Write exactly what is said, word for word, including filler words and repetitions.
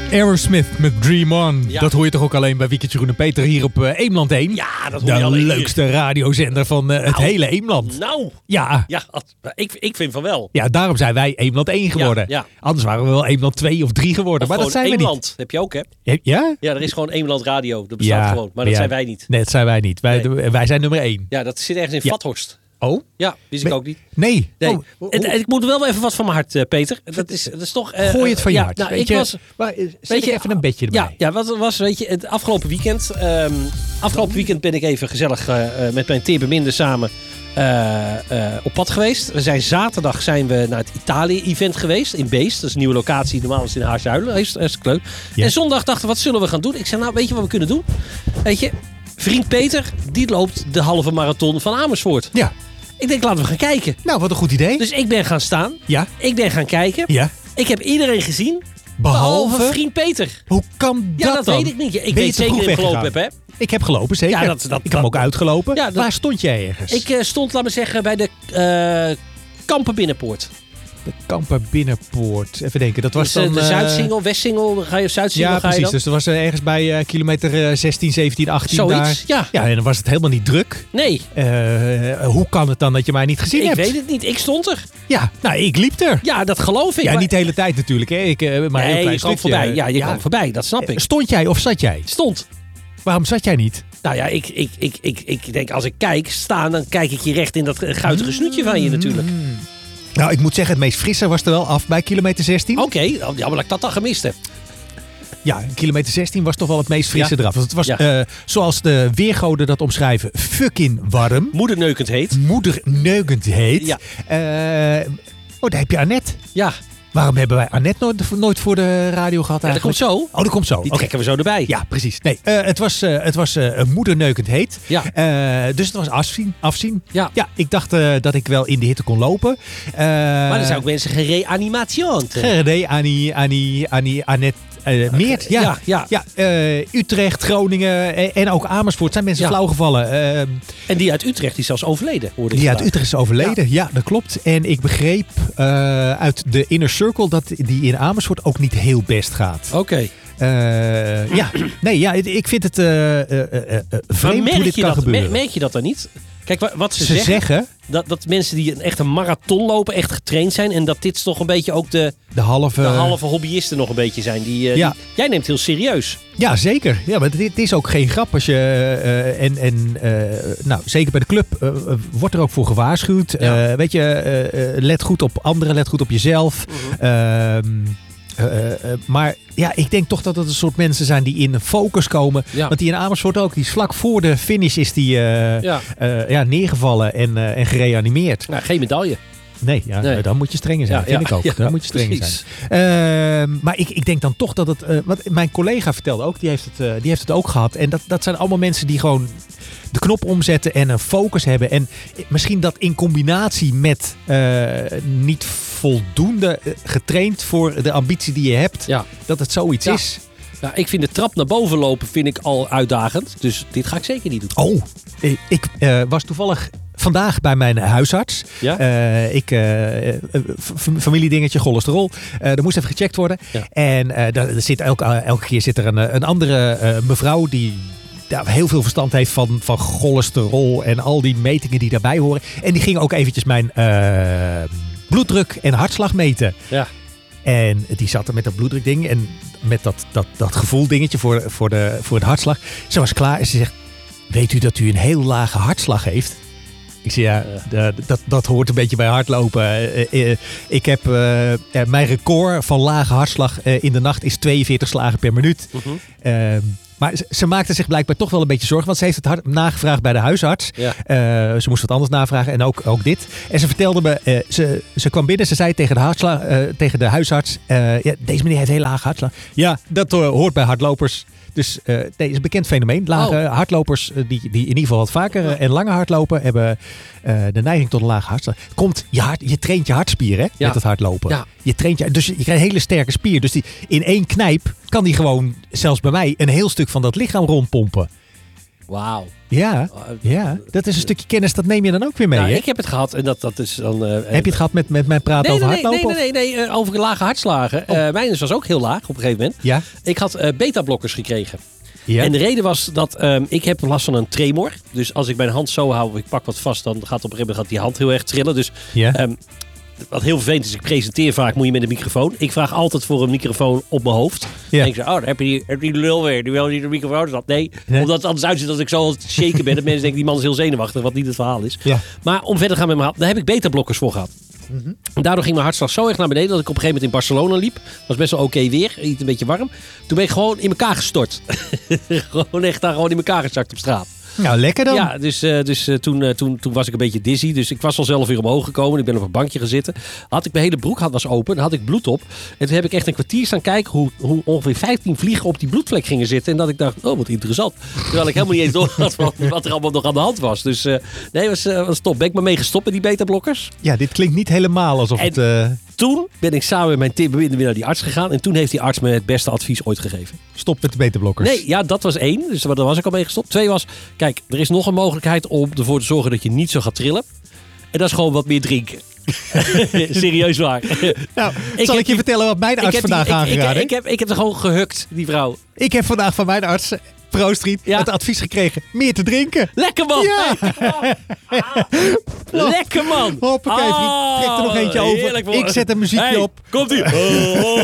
Aerosmith met Dream On. Ja. Dat hoor je toch ook alleen bij Wiekert, Jeroen en Peter hier op uh, Eemland één? Ja, dat hoor de je alleen leukste hier. radiozender van uh, het Nou. hele Eemland. Nou, Ja. ja, ik, ik vind van wel. Ja, daarom zijn wij Eemland één geworden. Ja, ja. Anders waren we wel Eemland twee of drie geworden. Of maar dat gewoon zijn we Eemland, niet. heb je ook, hè? Ja? Ja, Ja, er is gewoon Eemland Radio. Dat bestaat ja, gewoon. Maar dat ja. zijn wij niet. Nee, dat zijn wij niet. Wij, Nee. de- wij zijn nummer één. Ja, dat zit ergens in Ja. Vathorst. Oh? Ja, wist ik Ben- ook niet. Nee. Nee. Oh, ho- En, en ik moet wel even wat van mijn hart, uh, Peter. Dat is, dat is toch... Uh, Gooi het van je ja, hart. Nou, weet ik je, was... maar, uh, zet Weet je, ik even een bedje erbij. Ja, ja, wat was, weet je, het afgelopen weekend. ehm, afgelopen weekend ben ik even gezellig uh, uh, met mijn teerbeminde samen uh, uh, op pad geweest. We zijn zaterdag zijn we naar het Italië-event geweest in Beest. Dat is een nieuwe locatie. Normaal is het in Haarzuilen. Dat is, dat is leuk. Ja. En zondag dachten we, wat zullen we gaan doen? Ik zei, nou, weet je wat we kunnen doen? Weet je, vriend Peter, die loopt de halve marathon van Amersfoort. Ja. Ik denk, laten we gaan kijken. Nou, wat een goed idee. Dus ik ben gaan staan. Ja. Ik ben gaan kijken. Ja. Ik heb iedereen gezien. Behalve? Behalve vriend Peter. Hoe kan Ja, dat, dat dan? weet ik niet. Ik Ben je weet te zeker vroeg dat ik gelopen heb, weggegaan? hè? Ik heb gelopen, zeker. Ja, dat- dat- ik heb dat- hem ook uitgelopen. Ja, dat- Waar stond jij ergens? Ik uh, stond, laat me zeggen, bij de uh, Kampen Binnenpoort. De Kampen Binnenpoort. Even denken, dat was Dus, uh, dan... de eh, Zuidsingel, Westsingel, dan ga je Zuidsingel. Ja, ga je precies. dan? Dus dat was uh, ergens bij uh, kilometer uh, zestien, zeventien, achttien Zoiets, daar. ja. Ja, en dan was het helemaal niet druk. Nee, Uh, hoe kan het dan dat je mij niet gezien ik hebt? weet het niet. Ik stond er. Ja, nou, ik liep er. Ja, dat geloof ik. Ja, maar- niet de hele tijd natuurlijk. Hè. Ik, uh, maar een heel nee, klein je kwam stukje. voorbij. Ja, je kwam voorbij. Dat snap ik. Stond jij of zat jij? Stond. Waarom zat jij niet? Nou ja, ik, ik, ik, ik, ik denk als ik kijk, staan, dan kijk ik je recht in dat guitige snoetje van je natuurlijk. Nou, ik moet zeggen, het meest frisse was er wel af bij kilometer zestien. Oké, okay. Jammer dat ik dat dan gemist heb. Ja, kilometer zestien was toch wel het meest frisse Ja. eraf. Want het was, Ja. uh, zoals de weergoden dat omschrijven, fucking warm. Moederneukend heet. Moederneukend heet. Ja. Uh, oh, daar heb je Annette. Ja, Waarom hebben wij Annette nooit, nooit voor de radio gehad ja dat komt eigenlijk? zo. Oh, dat komt zo. Die Oké. trekken we zo erbij. Ja, precies. Nee, uh, het was, uh, het was uh, moederneukend heet. Ja. Uh, dus het was afzien. afzien. Ja. Ja, ik dacht uh, dat ik wel in de hitte kon lopen. Uh, Maar er zijn ook mensen gereanimatie. Gerede, Annie, Annie, Annie, Annette. Uh, Meert, ja. Ja, ja. ja uh, Utrecht, Groningen en, en ook Amersfoort zijn mensen Ja. flauwgevallen. Uh, En die uit Utrecht die is zelfs overleden, hoorde ik die uit vandaag. Utrecht is overleden, ja. ja, dat klopt. En ik begreep uh, uit de inner circle dat die in Amersfoort ook niet heel best gaat. Oké. Okay. Uh, ja, nee, ja, ik vind het uh, uh, uh, uh, vreemd merk hoe dit je kan dat, gebeuren. Merk je dat dan niet? Kijk, wa- wat ze, Ze zeggen, zeggen, dat, dat mensen die een, echt een marathon lopen, echt getraind zijn. En dat dit toch een beetje ook de, de halve... de halve hobbyisten nog een beetje zijn. Die, uh, ja. die, jij neemt heel serieus. Ja, zeker. Ja, maar dit is ook geen grap. Als je, uh, en en uh, nou, zeker bij de club uh, wordt er ook voor gewaarschuwd. Ja. Uh, weet je, uh, let goed op anderen, let goed op jezelf. Mm-hmm. Uh, Uh, uh, maar ja, ik denk toch dat het een soort mensen zijn die in focus komen. Ja. Want die in Amersfoort ook, die is vlak voor de finish is die uh, ja. Uh, ja, neergevallen en, uh, en gereanimeerd. Nou, geen medaille. Nee, ja, nee, dan moet je strenger zijn. Ja, vind ja, ik ook. Ja, dan moet je strenger precies. zijn. Uh, maar ik, ik denk dan toch dat het... Uh, wat mijn collega vertelde ook, die heeft het, uh, die heeft het ook gehad. En dat, dat zijn allemaal mensen die gewoon de knop omzetten en een focus hebben. En misschien dat in combinatie met uh, niet voldoende getraind voor de ambitie die je hebt. Ja. Dat het zoiets ja. is. Ja, ik vind de trap naar boven lopen vind ik al uitdagend. Dus dit ga ik zeker niet doen. Oh, ik uh, was toevallig... Vandaag bij mijn huisarts. Ja? Uh, ik, uh, f- familiedingetje, cholesterol. Uh, er moest even gecheckt worden. Ja. En uh, er zit elke, elke keer zit er een, een andere uh, mevrouw die ja, heel veel verstand heeft van, van cholesterol en al die metingen die daarbij horen. En die ging ook eventjes mijn uh, bloeddruk en hartslag meten. Ja. En die zat er met dat bloeddrukding en met dat, dat, dat gevoeldingetje voor, voor, de, voor het hartslag. Ze was klaar en ze zegt, weet u dat u een heel lage hartslag heeft? Ik zei, ja, ja. Dat, dat hoort een beetje bij hardlopen. Uh, uh, ik heb, uh, uh, mijn record van lage hartslag uh, in de nacht is tweeënveertig slagen per minuut. Uh-huh. Uh, maar ze, ze maakte zich blijkbaar toch wel een beetje zorgen. Want ze heeft het hard nagevraagd bij de huisarts. Ja. Uh, ze moest wat anders navragen en ook, ook dit. En ze vertelde me, uh, ze, ze kwam binnen. Ze zei tegen de, hartslag, uh, tegen de huisarts. Uh, ja, deze meneer heeft heel lage hartslag. Ja, dat uh, hoort bij hardlopers. Dus uh, nee, is een bekend fenomeen. Lage oh. hardlopers uh, die, die in ieder geval wat vaker uh, en langer hardlopen hebben uh, de neiging tot een lage hartslag. Komt je hart, je traint je hartspieren hè, ja. met het hardlopen. Ja. Je traint je, dus je krijgt een hele sterke spier. Dus die, in één knijp kan die gewoon, zelfs bij mij, een heel stuk van dat lichaam rondpompen. Wauw. Ja, ja, dat is een stukje kennis, dat neem je dan ook weer mee, Nou, hè? ik heb het gehad en dat, dat is dan... Uh, heb je het gehad met, met mijn praten nee, over nee, hardlopen? Nee, nee, nee, nee, uh, over lage hartslagen. Oh. Uh, mijn was ook heel laag op een gegeven moment. Ja. Ik had uh, beta-blokkers gekregen. Ja. En de reden was dat um, ik heb last van een tremor. Dus als ik mijn hand zo hou of ik pak wat vast, dan gaat op een gegeven moment gaat die hand heel erg trillen. Dus Ja. um, wat heel vervelend is, ik presenteer vaak, moet je met een microfoon. Ik vraag altijd voor een microfoon op mijn hoofd. Ja. En ik zeg, oh, dan heb je die, heb je die lul weer. Die wil niet de microfoon. Dat. Nee, Nee, omdat het anders uitziet dat ik zo aan het shaken ben. Dat mensen denken, die man is heel zenuwachtig, wat niet het verhaal is. Ja. Maar om verder te gaan met mijn hart, daar heb ik beta-blokkers voor gehad. Mm-hmm. En daardoor ging mijn hartslag zo erg naar beneden dat ik op een gegeven moment in Barcelona liep. Was best wel oké okay weer, iets een beetje warm. Toen ben ik gewoon in elkaar gestort. gewoon echt daar gewoon in elkaar gezakt op straat. Nou, lekker dan. Ja, dus, uh, dus uh, toen, uh, toen, toen was ik een beetje dizzy. Dus ik was al zelf weer omhoog gekomen. Ik ben op een bankje gaan zitten. Had ik mijn hele broek had, was open. Dan had ik bloed op. En toen heb ik echt een kwartier staan kijken hoe, hoe ongeveer vijftien vliegen op die bloedvlek gingen zitten. En dat ik dacht, oh wat interessant. Terwijl ik helemaal niet eens door had wat, wat er allemaal nog aan de hand was. Dus uh, nee, was, uh, was top. Ben ik maar mee gestopt met die beta-blokkers. Ja, dit klinkt niet helemaal alsof En het... Uh... Toen ben ik samen met mijn tip weer naar die arts gegaan. En toen heeft die arts me het beste advies ooit gegeven. Stop met de beta-blokkers. Nee, ja, dat was één. Dus daar was ik al mee gestopt. Twee was, kijk, er is nog een mogelijkheid om ervoor te zorgen dat je niet zo gaat trillen. En dat is gewoon wat meer drinken. Serieus waar. Nou, ik zal ik je die, vertellen wat mijn arts vandaag die, ik, aangeraden ik, ik, heb, ik heb er gewoon gehukt, die vrouw. Ik heb vandaag van mijn arts, ProStreet, ja. het advies gekregen meer te drinken. Lekker man! Ja. Lekker man! Hoppakee, vriend. Trek er nog eentje over. Ik zet een muziekje hey, op. Komt ie!